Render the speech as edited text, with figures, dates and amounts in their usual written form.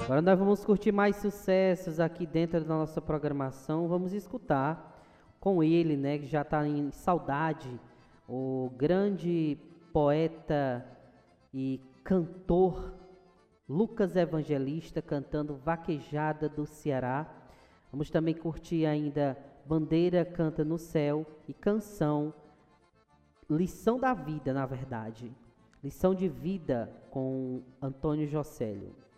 Agora nós vamos curtir mais sucessos aqui dentro da nossa programação. Vamos escutar com ele, né, que já está em saudade, o grande poeta e cantor Lucas Evangelista cantando Vaquejada do Ceará. Vamos também curtir ainda Bandeira Canta no Céu e canção Lição da Vida, na verdade. Lição de Vida com Antônio Jocélio.